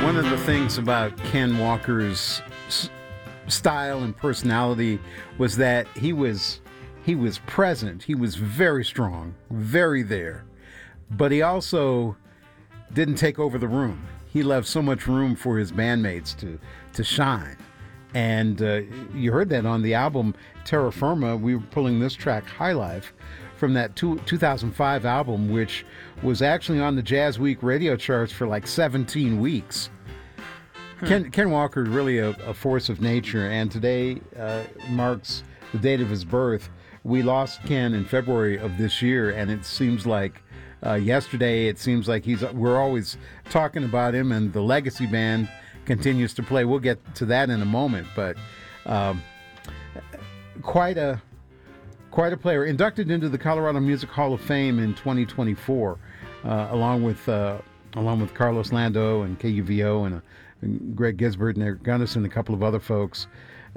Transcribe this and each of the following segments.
One of the things about Ken Walker's style and personality was that he was present. He was very strong, very there. But he also didn't take over the room. He left so much room for his bandmates to shine. And you heard that on the album Terra Firma. We were pulling this track, High Life, from that 2005 album, which was actually on the Jazz Week radio charts for like 17 weeks. Ken Walker is really a force of nature, and today marks the date of his birth. We lost Ken in February of this year, and it seems like yesterday, it seems like we're always talking about him, and the Legacy Band continues to play. We'll get to that in a moment, but quite a player. Inducted into the Colorado Music Hall of Fame in 2024, along with Carlos Lando and KUVO and Greg Gisbert and Eric Gunnison and a couple of other folks.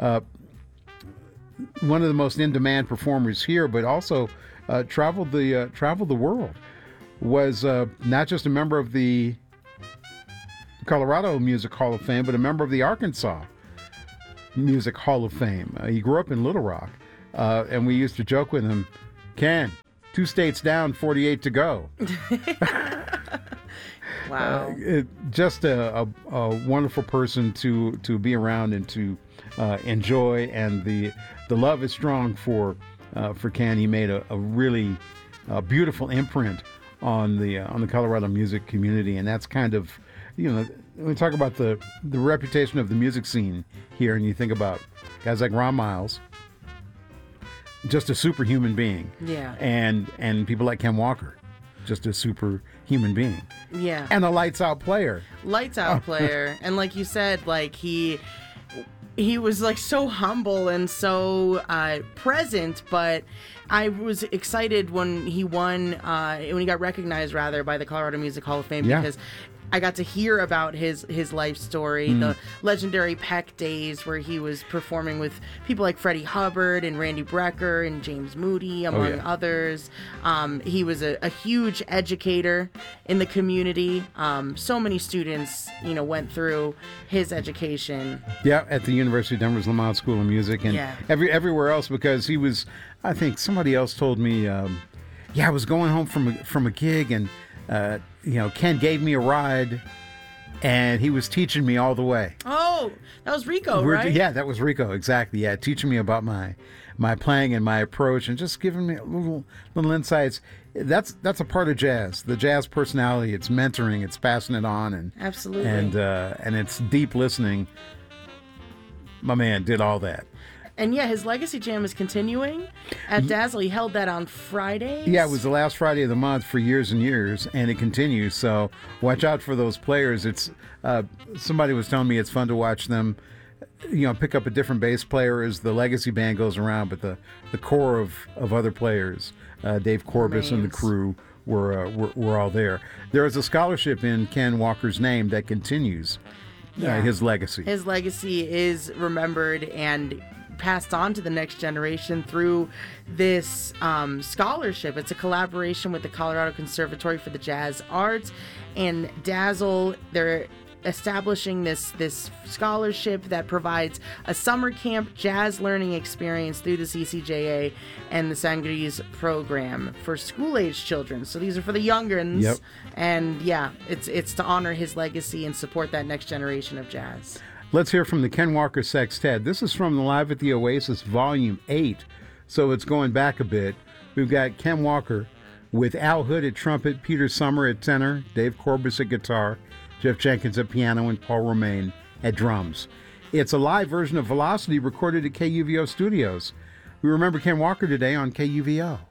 One of the most in-demand performers here, but also traveled the world. Was not just a member of the Colorado Music Hall of Fame, but a member of the Arkansas Music Hall of Fame. He grew up in Little Rock, and we used to joke with him, Ken, 2 states down, 48 to go. Wow. Just a wonderful person to be around and to enjoy, and the love is strong for Ken. He made a really beautiful imprint on the Colorado music community, and that's kind of, when we talk about the reputation of the music scene here, and you think about guys like Ron Miles, just a superhuman being. Yeah. And people like Ken Walker, just a superhuman being. Yeah. And a lights out player. And like you said, like he was like so humble and so present, but I was excited when he won, when he got recognized rather by the Colorado Music Hall of Fame, because I got to hear about his life story, the legendary Peck days where he was performing with people like Freddie Hubbard and Randy Brecker and James Moody, among others. He was a huge educator in the community. So many students, went through his education. Yeah, at the University of Denver's Lamont School of Music, and everywhere else, because he was, I think somebody else told me, I was going home from a gig, and Ken gave me a ride, and he was teaching me all the way. Oh, that was Rico, right? Yeah, that was Rico, exactly. Yeah, teaching me about my playing and my approach, and just giving me little insights. That's a part of jazz, the jazz personality. It's mentoring, it's passing it on, and absolutely, and it's deep listening. My man did all that. And his Legacy Jam is continuing at Dazzle. He held that on Fridays. Yeah, it was the last Friday of the month for years and years, and it continues. So watch out for those players. It's somebody was telling me it's fun to watch them, pick up a different bass player as the Legacy Band goes around, but the core of other players, Dave Corbis and the crew, were all there. There is a scholarship in Ken Walker's name that continues his legacy. His legacy is remembered and passed on to the next generation through this scholarship. It's a collaboration with the Colorado Conservatory for the Jazz Arts and Dazzle. They're establishing this scholarship that provides a summer camp jazz learning experience through the CCJA and the Sangrees program for school-age children. So these are for the young'uns. Yep. And it's to honor his legacy and support that next generation of jazz. Let's hear from the Ken Walker Sextet. This is from the Live at the Oasis Volume 8, so it's going back a bit. We've got Ken Walker with Al Hood at trumpet, Peter Summer at tenor, Dave Corbis at guitar, Jeff Jenkins at piano, and Paul Romaine at drums. It's a live version of Velocity recorded at KUVO Studios. We remember Ken Walker today on KUVO.